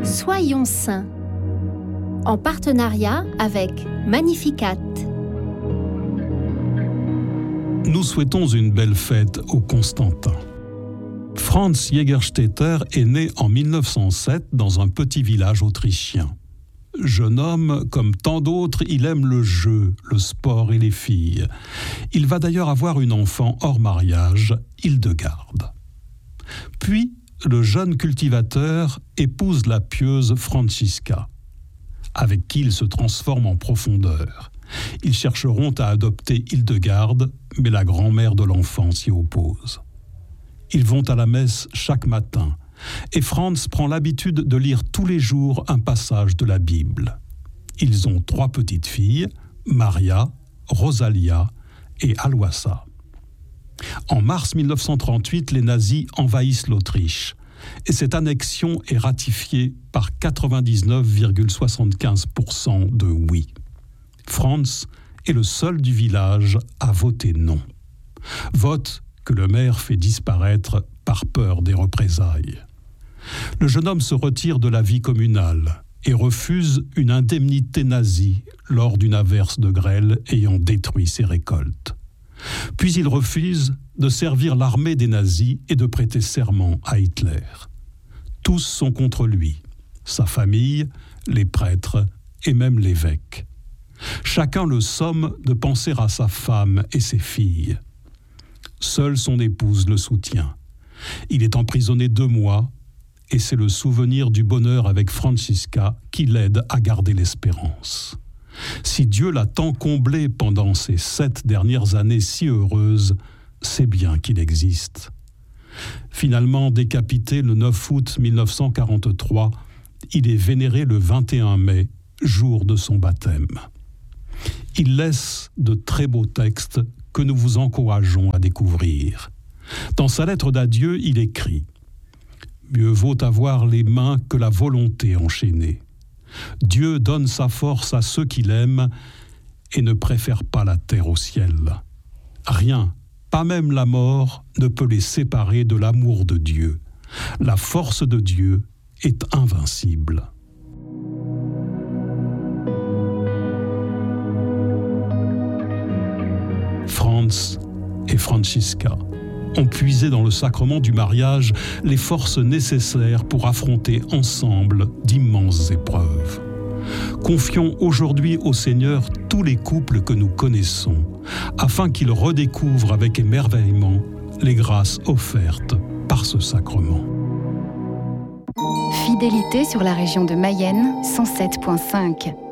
Soyons saints, en partenariat avec Magnificat. Nous souhaitons une belle fête au Constantin. Franz Jägerstätter est né en 1907 dans un petit village autrichien. Jeune homme, comme tant d'autres, il aime le jeu, le sport et les filles. Il va d'ailleurs avoir une enfant hors mariage, Hildegarde. Puis, le jeune cultivateur épouse la pieuse Franziska, avec qui il se transforme en profondeur. Ils chercheront à adopter Hildegarde, mais la grand-mère de l'enfant s'y oppose. Ils vont à la messe chaque matin, et Franz prend l'habitude de lire tous les jours un passage de la Bible. Ils ont 3 petites filles, Maria, Rosalia et Aloisa. En mars 1938, les nazis envahissent l'Autriche, et cette annexion est ratifiée par 99,75% de oui. Franz est le seul du village à voter non. Vote que le maire fait disparaître par peur des représailles. Le jeune homme se retire de la vie communale et refuse une indemnité nazie lors d'une averse de grêle ayant détruit ses récoltes. Puis il refuse de servir l'armée des nazis et de prêter serment à Hitler. Tous sont contre lui, sa famille, les prêtres et même l'évêque. Chacun le somme de penser à sa femme et ses filles. Seule son épouse le soutient. Il est emprisonné 2 mois et c'est le souvenir du bonheur avec Franziska qui l'aide à garder l'espérance. Si Dieu l'a tant comblé pendant ces 7 dernières années si heureuses, c'est bien qu'il existe. Finalement décapité le 9 août 1943, il est vénéré le 21 mai, jour de son baptême. Il laisse de très beaux textes que nous vous encourageons à découvrir. Dans sa lettre d'adieu, il écrit « Mieux vaut avoir les mains que la volonté enchaînée. Dieu donne sa force à ceux qu'il aime et ne préfère pas la terre au ciel. Rien, pas même la mort, ne peut les séparer de l'amour de Dieu. La force de Dieu est invincible. » Franz et Franziska ont puisé dans le sacrement du mariage les forces nécessaires pour affronter ensemble d'immenses épreuves. Confions aujourd'hui au Seigneur tous les couples que nous connaissons, afin qu'ils redécouvrent avec émerveillement les grâces offertes par ce sacrement. Fidélité sur la région de Mayenne, 107.5.